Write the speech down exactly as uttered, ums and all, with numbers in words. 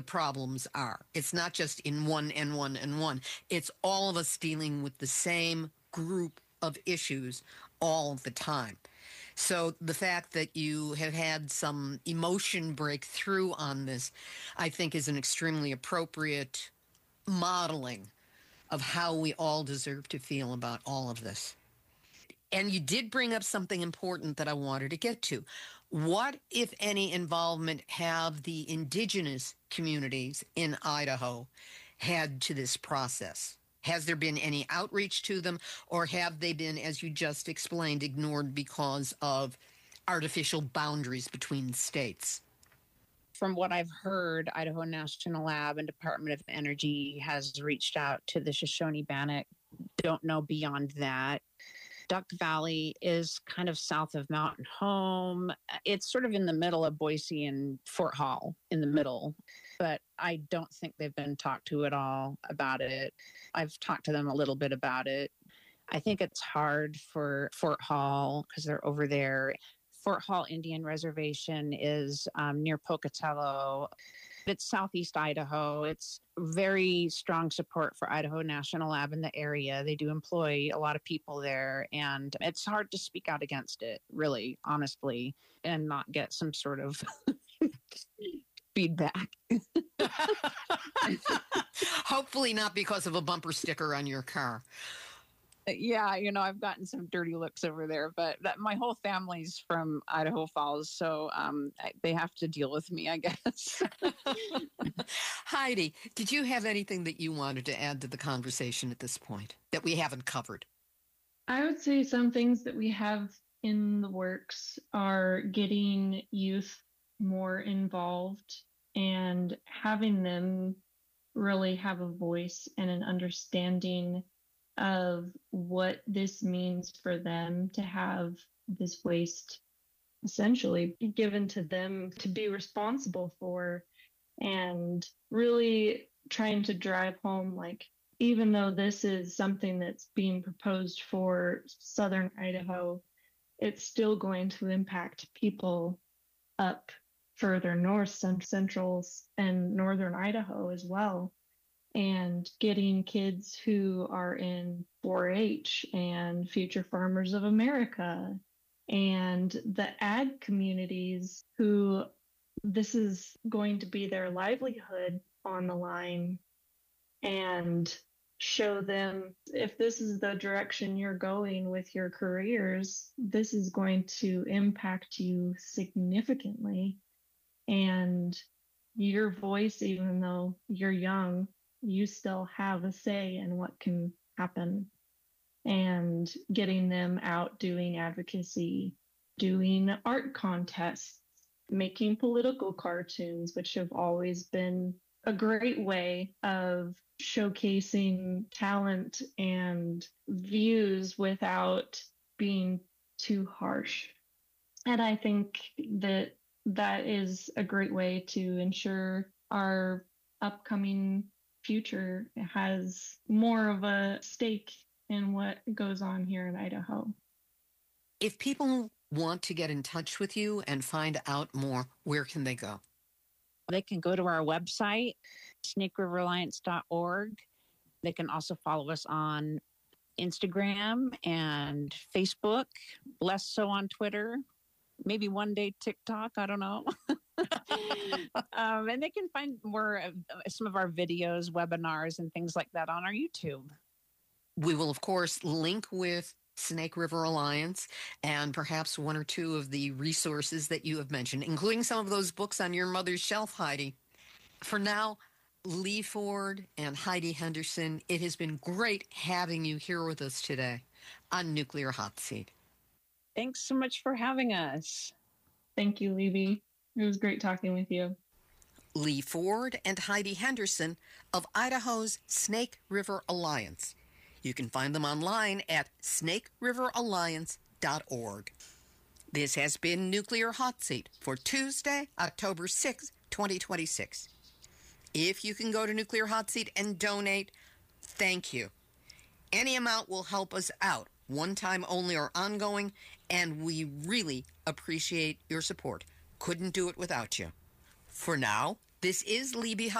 problems are. It's not just in one and one and one. It's all of us dealing with the same group of issues all the time. So the fact that you have had some emotion break through on this, I think, is an extremely appropriate modeling of how we all deserve to feel about all of this. And you did bring up something important that I wanted to get to. What, if any, involvement have the indigenous communities in Idaho had to this process? Has there been any outreach to them, or have they been, as you just explained, ignored because of artificial boundaries between states? From what I've heard, Idaho National Lab and Department of Energy has reached out to the Shoshone-Bannock. Don't know beyond that. Duck Valley is kind of south of Mountain Home. It's sort of in the middle of Boise and Fort Hall, in the middle. But I don't think they've been talked to at all about it. I've talked to them a little bit about it. I think it's hard for Fort Hall because they're over there. Fort Hall Indian Reservation is um, near Pocatello. It's southeast Idaho. It's very strong support for Idaho National Lab in the area. They do employ a lot of people there, and it's hard to speak out against it, really, honestly, and not get some sort of feedback. Hopefully not because of a bumper sticker on your car. Yeah, you know, I've gotten some dirty looks over there, but that, my whole family's from Idaho Falls, so um, I, they have to deal with me, I guess. Heidi, did you have anything that you wanted to add to the conversation at this point that we haven't covered? I would say some things that we have in the works are getting youth more involved and having them really have a voice and an understanding of what this means for them to have this waste essentially given to them to be responsible for, and really trying to drive home, like, even though this is something that's being proposed for southern Idaho, it's still going to impact people up further north, central and northern Idaho as well. And getting kids who are in four H and Future Farmers of America and the ag communities who this is going to be their livelihood on the line, and show them, if this is the direction you're going with your careers, this is going to impact you significantly. And your voice, even though you're young, you still have a say in what can happen. And getting them out doing advocacy, doing art contests, making political cartoons, which have always been a great way of showcasing talent and views without being too harsh. And I think that that is a great way to ensure our upcoming future has more of a stake in what goes on here in Idaho. If people want to get in touch with you and find out more, where can they go? They can go to our website, snake river alliance dot org. They can also follow us on Instagram and Facebook, less so on Twitter, maybe one day TikTok, I don't know. um, and they can find more of some of our videos, webinars, and things like that on our YouTube. We will, of course, link with Snake River Alliance and perhaps one or two of the resources that you have mentioned, including some of those books on your mother's shelf, Heidi. For now, Lee Ford and Heidi Henderson, it has been great having you here with us today on Nuclear Hot Seat. Thanks so much for having us. Thank you, Libby. It was great talking with you. Lee Ford and Heidi Henderson of Idaho's Snake River Alliance. You can find them online at snake river alliance dot org. This has been Nuclear Hot Seat for Tuesday, October sixth, twenty twenty-six. If you can go to Nuclear Hot Seat and donate, thank you. Any amount will help us out, one time only or ongoing, and we really appreciate your support. Couldn't do it without you. For now, this is Libby